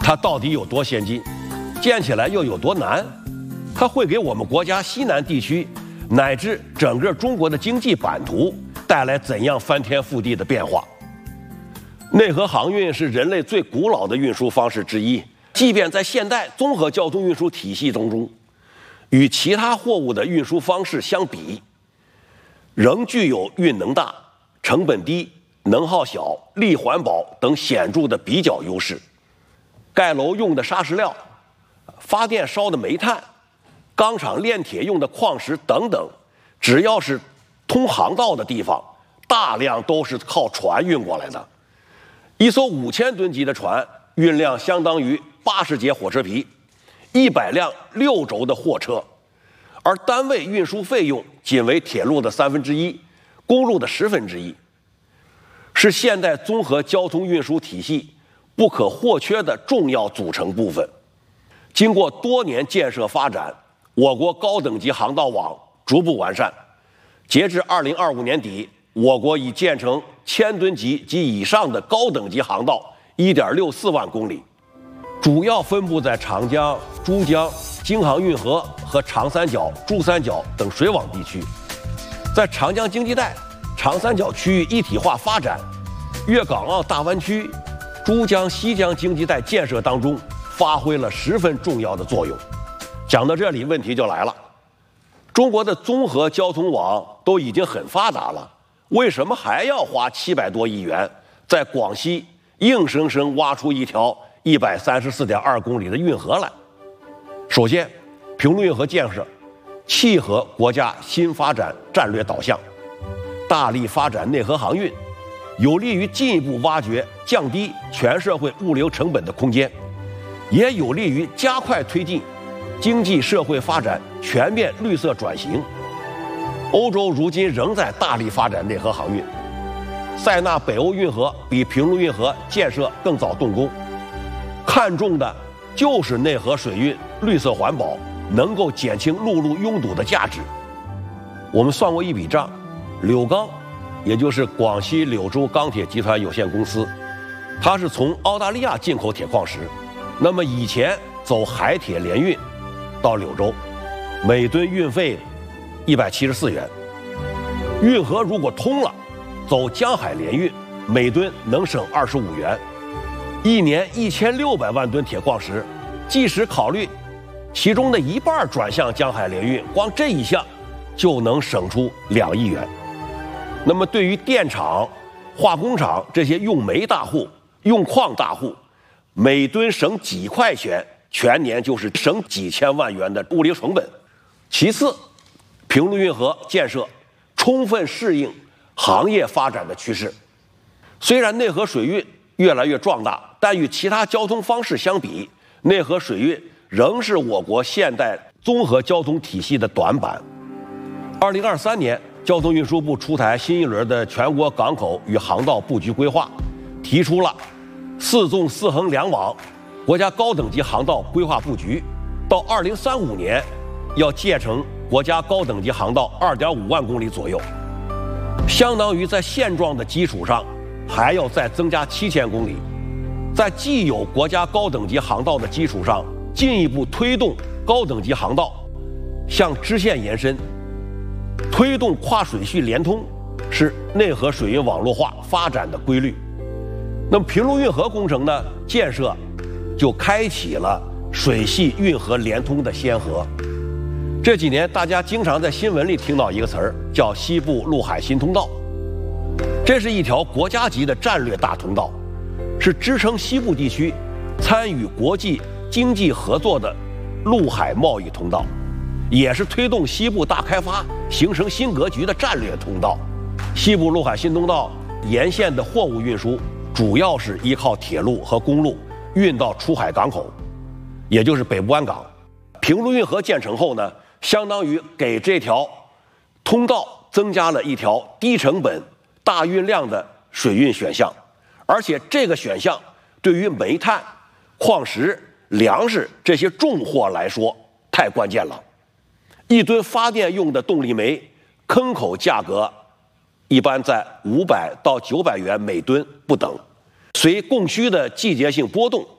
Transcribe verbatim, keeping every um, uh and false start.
它到底有多先进，建起来又有多难？它会给我们国家西南地区乃至整个中国的经济版图带来怎样翻天覆地的变化？内河航运是人类最古老的运输方式之一，即便在现代综合交通运输体系当中，与其他货物的运输方式相比，仍具有运能大、成本低、能耗小、力环保等显著的比较优势。盖楼用的砂石料、发电烧的煤炭、钢厂炼铁用的矿石等等，只要是通航道的地方，大量都是靠船运过来的。一艘五千吨级的船运量相当于八十节火车皮，一百辆六轴的货车，而单位运输费用仅为铁路的三分之一，公路的十分之一，是现代综合交通运输体系不可或缺的重要组成部分。经过多年建设发展，我国高等级航道网逐步完善，截至二零二五年底，我国已建成千吨级及以上的高等级航道一点六四万公里，主要分布在长江、珠江、京杭运河和长三角、珠三角等水网地区。在长江经济带、长三角区域一体化发展、粤港澳大湾区、珠江西江经济带建设当中发挥了十分重要的作用。讲到这里，问题就来了：中国的综合交通网都已经很发达了，为什么还要花七百多亿元在广西硬生生挖出一条一百三十四点二公里的运河来？首先，平陆运河建设契合国家新发展战略导向，大力发展内河航运，有利于进一步挖掘降低全社会物流成本的空间，也有利于加快推进经济社会发展全面绿色转型。欧洲如今仍在大力发展内河航运，塞纳北欧运河比平陆运河建设更早动工，看重的就是内河水运绿色环保，能够减轻陆路拥堵的价值。我们算过一笔账，柳钢，也就是广西柳州钢铁集团有限公司，它是从澳大利亚进口铁矿石，那么以前走海铁联运到柳州，每吨运费一百七十四元。运河如果通了，走江海联运，每吨能省二十五元，一年一千六百万吨铁矿石，即使考虑其中的一半转向江海联运，光这一项就能省出两亿元。那么对于电厂、化工厂这些用煤大户、用矿大户，每吨省几块钱，全年就是省几千万元的物流成本。其次，平陆运河建设充分适应行业发展的趋势。虽然内河水运越来越壮大，但与其他交通方式相比，内河水运仍是我国现代综合交通体系的短板。二零二三年，交通运输部出台新一轮的全国港口与航道布局规划，提出了四纵四横两网国家高等级航道规划布局，到二零三五年要建成国家高等级航道二点五万公里左右，相当于在现状的基础上还要再增加七千公里，在既有国家高等级航道的基础上，进一步推动高等级航道向支线延伸，推动跨水系联通，是内河水运网络化发展的规律。那么平陆运河工程呢，建设就开启了水系运河联通的先河。这几年大家经常在新闻里听到一个词儿，叫西部陆海新通道。这是一条国家级的战略大通道，是支撑西部地区参与国际经济合作的陆海贸易通道，也是推动西部大开发形成新格局的战略通道。西部陆海新通道沿线的货物运输主要是依靠铁路和公路运到出海港口，也就是北部湾港。平陆运河建成后呢，相当于给这条通道增加了一条低成本、大运量的水运选项，而且这个选项对于煤炭、矿石、粮食这些重货来说太关键了。一吨发电用的动力煤坑口价格一般在五百到九百元每吨不等，随供需的季节性波动，